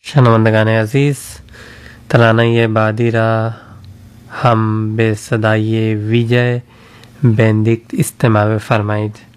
شنوندگان عزیز، ترانه بعدی را هم به صدای ویژه بندیکت استماع فرمایید.